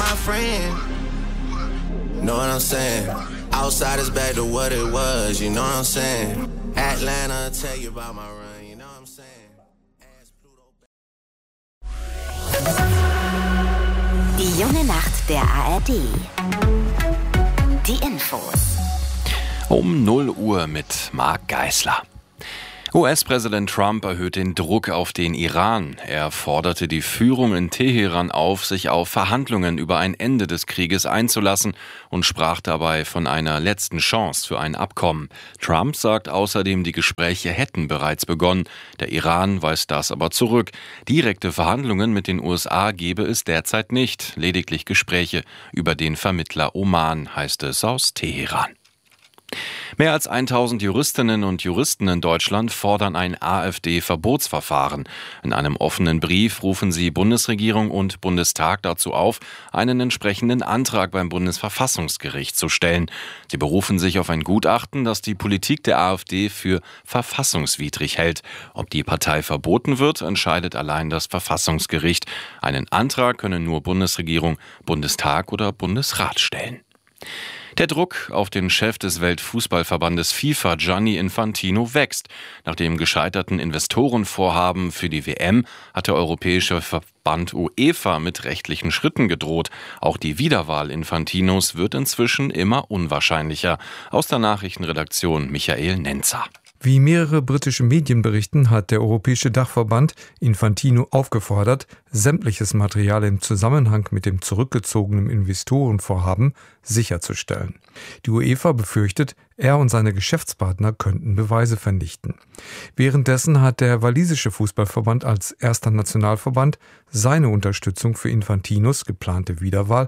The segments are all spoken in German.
my friend. Know what I'm saying? Outside is back to what it was, you know what I'm saying? Atlanta, tell you about my run, you know what I'm saying? Die junge Nacht der ARD. Die Infos. Um 0 Uhr mit Marc Geisler. US-Präsident Trump erhöht den Druck auf den Iran. Er forderte die Führung in Teheran auf, sich auf Verhandlungen über ein Ende des Krieges einzulassen und sprach dabei von einer letzten Chance für ein Abkommen. Trump sagt außerdem, die Gespräche hätten bereits begonnen. Der Iran weist das aber zurück. Direkte Verhandlungen mit den USA gebe es derzeit nicht, lediglich Gespräche über den Vermittler Oman, heißt es aus Teheran. Mehr als 1000 Juristinnen und Juristen in Deutschland fordern ein AfD-Verbotsverfahren. In einem offenen Brief rufen sie Bundesregierung und Bundestag dazu auf, einen entsprechenden Antrag beim Bundesverfassungsgericht zu stellen. Sie berufen sich auf ein Gutachten, das die Politik der AfD für verfassungswidrig hält. Ob die Partei verboten wird, entscheidet allein das Verfassungsgericht. Einen Antrag können nur Bundesregierung, Bundestag oder Bundesrat stellen. Der Druck auf den Chef des Weltfußballverbandes FIFA, Gianni Infantino, wächst. Nach dem gescheiterten Investorenvorhaben für die WM hat der europäische Verband UEFA mit rechtlichen Schritten gedroht. Auch die Wiederwahl Infantinos wird inzwischen immer unwahrscheinlicher. Aus der Nachrichtenredaktion Michael Nenzer. Wie mehrere britische Medien berichten, hat der Europäische Dachverband Infantino aufgefordert, sämtliches Material im Zusammenhang mit dem zurückgezogenen Investorenvorhaben sicherzustellen. Die UEFA befürchtet, er und seine Geschäftspartner könnten Beweise vernichten. Währenddessen hat der walisische Fußballverband als erster Nationalverband seine Unterstützung für Infantinos geplante Wiederwahl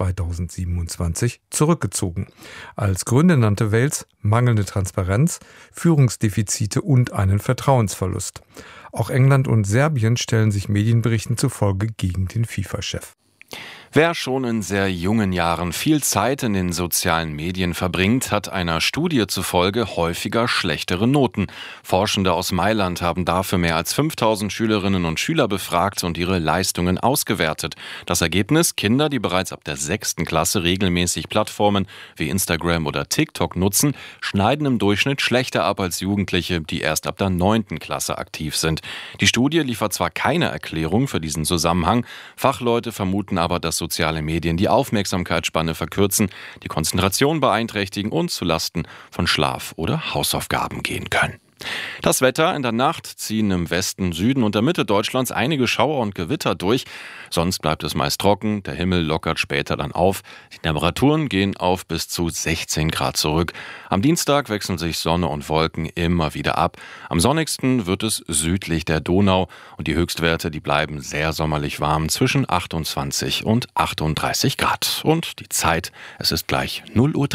2027 zurückgezogen. Als Gründe nannte Wales mangelnde Transparenz, Führungsdefizite und einen Vertrauensverlust. Auch England und Serbien stellen sich Medienberichten zufolge gegen den FIFA-Chef. Wer schon in sehr jungen Jahren viel Zeit in den sozialen Medien verbringt, hat einer Studie zufolge häufiger schlechtere Noten. Forschende aus Mailand haben dafür mehr als 5000 Schülerinnen und Schüler befragt und ihre Leistungen ausgewertet. Das Ergebnis: Kinder, die bereits ab der 6. Klasse regelmäßig Plattformen wie Instagram oder TikTok nutzen, schneiden im Durchschnitt schlechter ab als Jugendliche, die erst ab der 9. Klasse aktiv sind. Die Studie liefert zwar keine Erklärung für diesen Zusammenhang, Fachleute vermuten aber, dass soziale Medien die Aufmerksamkeitsspanne verkürzen, die Konzentration beeinträchtigen und zulasten von Schlaf oder Hausaufgaben gehen können. Das Wetter: In der Nacht ziehen im Westen, Süden und der Mitte Deutschlands einige Schauer und Gewitter durch. Sonst bleibt es meist trocken, der Himmel lockert später dann auf. Die Temperaturen gehen auf bis zu 16 Grad zurück. Am Dienstag wechseln sich Sonne und Wolken immer wieder ab. Am sonnigsten wird es südlich der Donau und die Höchstwerte, die bleiben sehr sommerlich warm, zwischen 28 und 38 Grad. Und die Zeit: es ist gleich 0:03 Uhr.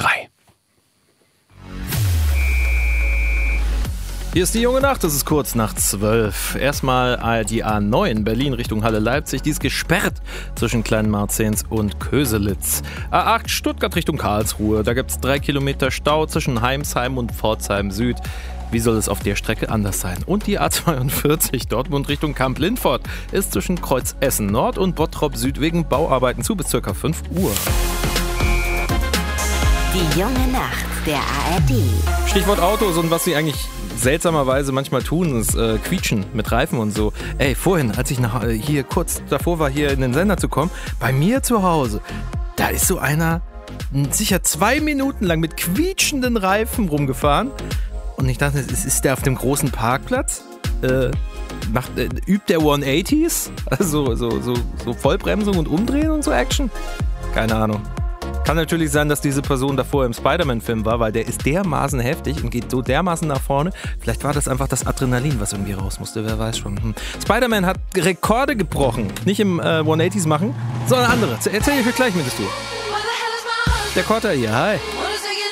Hier ist die junge Nacht, es ist kurz nach 12. Erstmal die A9 Berlin Richtung Halle-Leipzig, die ist gesperrt zwischen Kleinmarzens und Köselitz. A8 Stuttgart Richtung Karlsruhe, da gibt es 3 Kilometer Stau zwischen Heimsheim und Pforzheim Süd. Wie soll es auf der Strecke anders sein? Und die A42 Dortmund Richtung Kamp-Lindfort ist zwischen Kreuz Essen Nord und Bottrop Süd wegen Bauarbeiten zu bis ca. 5 Uhr. Die junge Nacht der ARD. Stichwort Autos und was sie eigentlich seltsamerweise manchmal tun, ist quietschen mit Reifen und so. Ey, vorhin, als ich hier kurz davor war, hier in den Sender zu kommen, bei mir zu Hause, da ist so einer sicher 2 Minuten lang mit quietschenden Reifen rumgefahren. Und ich dachte, ist der auf dem großen Parkplatz? Übt der 180s? Also so Vollbremsung und Umdrehen und so Action? Keine Ahnung. Kann natürlich sein, dass diese Person davor im Spider-Man-Film war, weil der ist dermaßen heftig und geht so dermaßen nach vorne. Vielleicht war das einfach das Adrenalin, was irgendwie raus musste, wer weiß schon. Spider-Man hat Rekorde gebrochen. Nicht im 180s machen, sondern andere. Erzähl ich euch gleich mit, du. Der Kotter hier, hi.